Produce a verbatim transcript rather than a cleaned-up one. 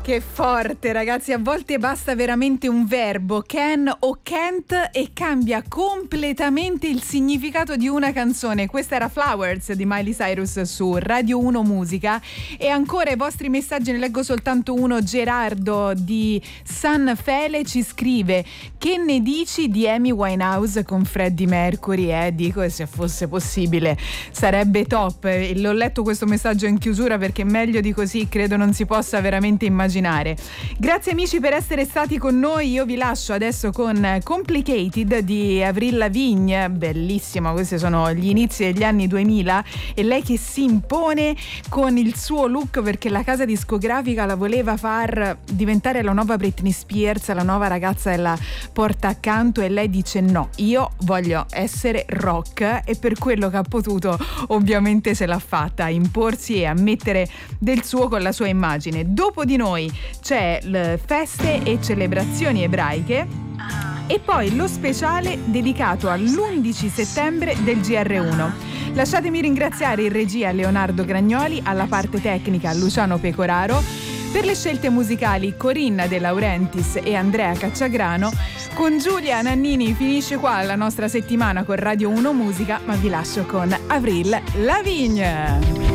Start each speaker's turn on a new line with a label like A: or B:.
A: Che forte, ragazzi, a volte basta veramente un verbo, can o can't, e cambia completamente il significato di una canzone. Questa era Flowers di Miley Cyrus su Radio uno Musica. E ancora i vostri messaggi, ne leggo soltanto uno. Gerardo di San Fele ci scrive: che ne dici di Amy Winehouse con Freddie Mercury? Eh, dico, se fosse possibile sarebbe top. L'ho letto questo messaggio in chiusura perché meglio di così credo non si possa veramente immaginare. Grazie amici per essere stati con noi. Io vi lascio adesso con Complicated di Avril Lavigne, bellissima. Questi sono gli inizi degli anni duemila e lei che si impone con il suo look, perché la casa discografica la voleva far diventare la nuova Britney Spears, la nuova ragazza della porta accanto, e lei dice no, io voglio essere rock, e per quello che ha potuto ovviamente se l'ha fatta, a imporsi e a mettere del suo con la sua immagine. Dopo di noi c'è le feste e celebrazioni ebraiche e poi lo speciale dedicato all'undici settembre del G R uno. Lasciatemi ringraziare in regia Leonardo Gragnoli, alla parte tecnica Luciano Pecoraro, per le scelte musicali Corinna De Laurentiis e Andrea Cacciagrano. Con Giulia Nannini finisce qua la nostra settimana con Radio uno Musica, ma vi lascio con Avril Lavigne.